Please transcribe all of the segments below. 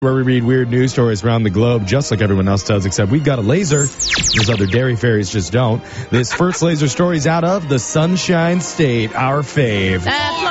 where we read weird news stories around the globe just like everyone else does, except we've got a laser. Those other dairy fairies just don't. This first laser story is out of the Sunshine State, our fave.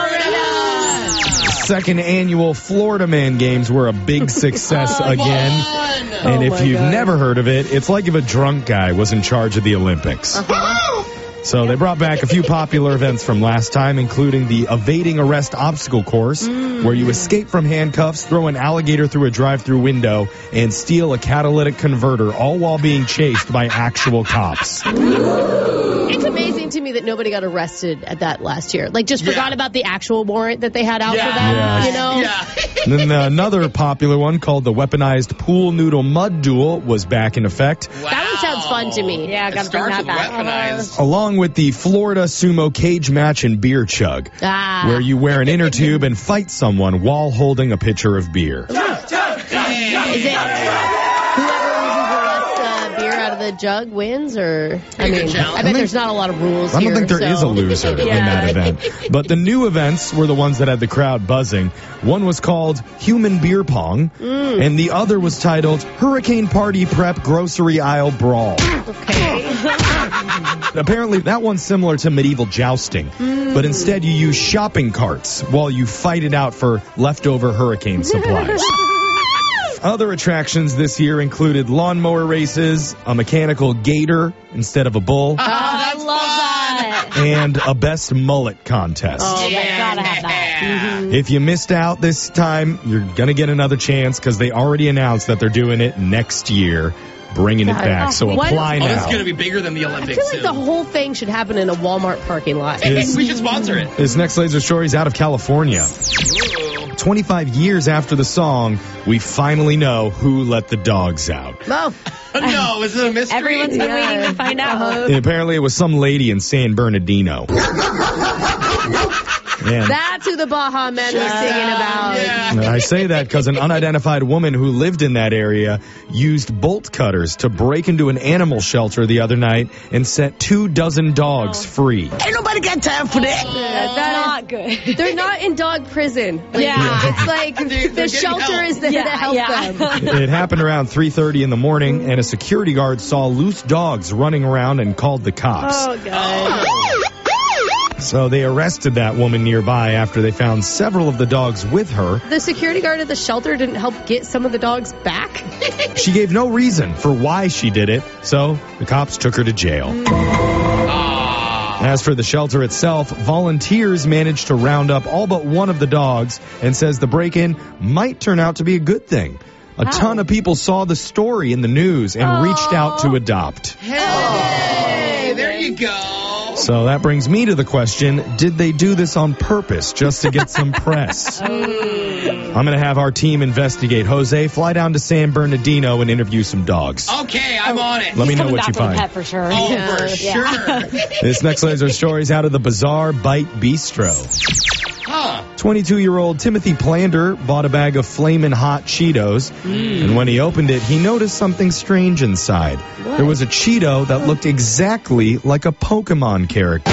Second annual Florida Man Games were a big success again. And if you've never heard of it, it's like if a drunk guy was in charge of the Olympics. So they brought back a few popular events from last time, including the evading arrest obstacle course, where you escape from handcuffs, throw an alligator through a drive-through window, and steal a catalytic converter, all while being chased by actual cops. It's amazing to me that nobody got arrested at that last year. Like, just forgot about the actual warrant that they had out for them, you know? And then another popular one called the weaponized pool noodle mud duel was back in effect. Wow. That one sounds fun to me. Yeah, gotta bring that back. Along with the Florida sumo cage match and beer chug, where you wear an inner tube and fight someone while holding a pitcher of beer. Is it whoever loses the beer out of the jug wins, or I bet there's not a lot of rules. I don't think there is a loser in that event. But the new events were the ones that had the crowd buzzing. One was called Human Beer Pong, and the other was titled Hurricane Party Prep Grocery Aisle Brawl. Okay. Apparently, that one's similar to medieval jousting, but instead you use shopping carts while you fight it out for leftover hurricane supplies. Other attractions this year included lawnmower races, a mechanical gator instead of a bull, I love that. and a best mullet contest. Oh, yeah. Gotta have that. If you missed out this time, you're going to get another chance because they already announced that they're doing it next year, bringing it back. So apply now. It's going to be bigger than the Olympics. I feel like the whole thing should happen in a Walmart parking lot. We should sponsor it. This next laser story is out of California. 25 years after the song, we finally know who let the dogs out. Oh. No, is it a mystery? Everyone's been waiting to find out. And apparently it was some lady in San Bernardino. That's who the Baja Men was singing about. I say that because an unidentified woman who lived in that area used bolt cutters to break into an animal shelter the other night and set 24 dogs free. Ain't nobody got time for that. That's not good. They're not in dog prison. Like, it's like the shelter is there to help them. It happened around 3:30 in the morning, and a security guard saw loose dogs running around and called the cops. Oh, God. So they arrested that woman nearby after they found several of the dogs with her. The security guard at the shelter didn't help get some of the dogs back? She gave no reason for why she did it, so the cops took her to jail. As for the shelter itself, volunteers managed to round up all but one of the dogs and says the break-in might turn out to be a good thing. A ton of people saw the story in the news and reached out to adopt. Hey, there you go. So that brings me to the question, did they do this on purpose just to get some press? I'm going to have our team investigate. Jose, fly down to San Bernardino and interview some dogs. Okay, I'm on it. Let me know what you find. Pet for sure. Oh, for sure. This next laser story is out of the Bizarre Bite Bistro. 22-year-old Timothy Plander bought a bag of Flamin' Hot Cheetos, and when he opened it, he noticed something strange inside. What? There was a Cheeto that looked exactly like a Pokemon character. I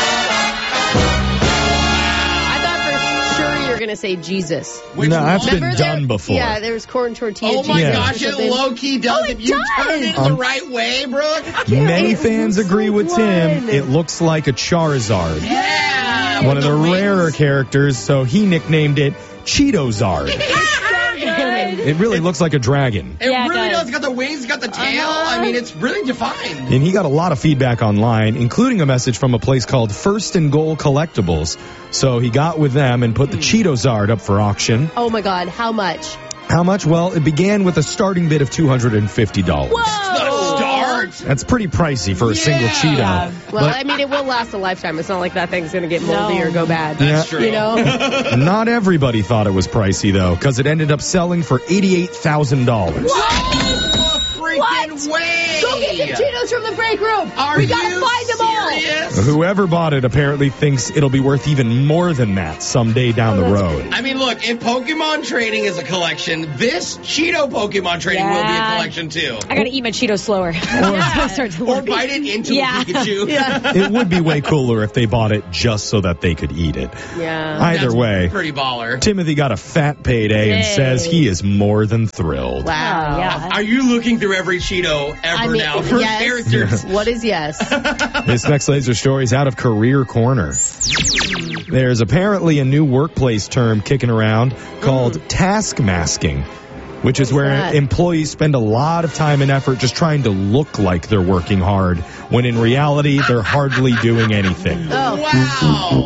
thought for sure you were going to say Jesus. No, that's been done before. Yeah, there was corn tortilla Oh, Jesus. my gosh, it low-key does. If you turn it the right way, Brooke. Many fans agree with Tim. It looks like a Charizard. Yeah. One of the rarer characters, so he nicknamed it Cheetozard. It really looks like a dragon. It really does. It's got the wings, it's got the tail. I mean, it's really defined. And he got a lot of feedback online, including a message from a place called First and Goal Collectibles. So he got with them and put the Cheetozard up for auction. Oh, my God. How much? How much? Well, it began with a starting bid of $250. Whoa! Not a start. That's pretty pricey for a single Cheeto. Well, I mean, it will last a lifetime. It's not like that thing's going to get moldy or go bad. That's true. You know? Not everybody thought it was pricey, though, because it ended up selling for $88,000. What? Freaking way. Go get some Cheetos from the break room. Are we got to you find them all. serious? Whoever bought it apparently thinks it'll be worth even more than that someday down the road. I mean, look, if Pokemon trading is a collection, this Cheeto Pokemon trading will be a collection too. I gotta eat my Cheetos slower. Or bite it into a Pikachu. It would be way cooler if they bought it just so that they could eat it. Yeah. Either That's way, pretty baller. Timothy got a fat payday and says he is more than thrilled. Wow. Yeah. Are you looking through every Cheeto ever now for yes. characters? What is yes? This next laser story is out of Career Corner. There's apparently a new workplace term kicking around called task masking, which is where that? employees spend a lot of time and effort just trying to look like they're working hard, when in reality, they're hardly doing anything. Oh.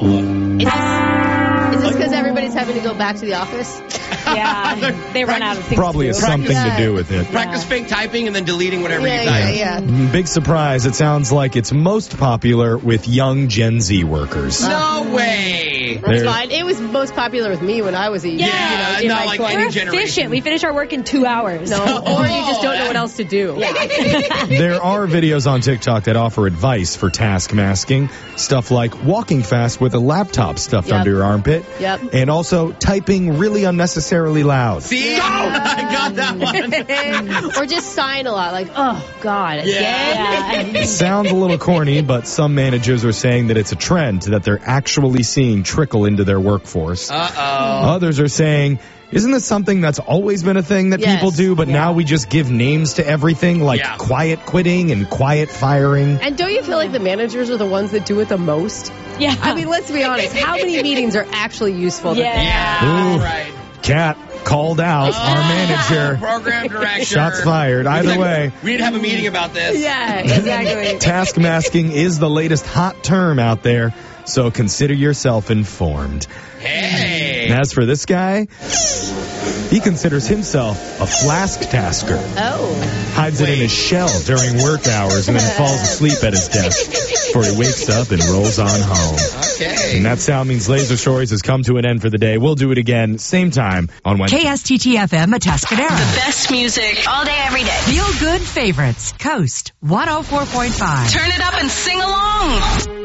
Wow. Is this because everybody's having to go back to the office? Yeah, they run out of things Probably to has do. something to do with it. Practice fake typing and then deleting whatever you type. Yeah. Big surprise, it sounds like it's most popular with young Gen Z workers. No way. That's fine. It was most popular with me when I was a Yeah, in not my like 20s. any We're generation. efficient. We finish our work in 2 hours. No, or you just don't know what else to do. There are videos on TikTok that offer advice for task masking. Stuff like walking fast with a laptop stuffed Yep. under your armpit. Yep. And also typing really unnecessarily loud. See? I got that one. Or just sign a lot, like, oh, God, again? Yeah. It sounds a little corny, but some managers are saying that it's a trend that they're actually seeing trickle into their workforce. Uh-oh. Others are saying, isn't this something that's always been a thing that Yes. people do, but now we just give names to everything, like quiet quitting and quiet firing? And don't you feel like the managers are the ones that do it the most? Yeah. I mean, let's be honest. How many meetings are actually useful? Yeah. Ooh. Right. Kat called out our manager. Program director. Shots fired. Either way, We need to have a meeting about this. Yeah, exactly. task masking is the latest hot term out there, so consider yourself informed. Hey. And as for this guy, he considers himself a flask tasker. Oh. Hides it in his shell during work hours and then falls asleep at his desk before he wakes up and rolls on home. Okay. And that sound means Laser Stories has come to an end for the day. We'll do it again, same time on Wednesday. KSTT-FM Atascadero. The best music all day, every day. Feel good favorites. Coast 104.5. Turn it up and sing along.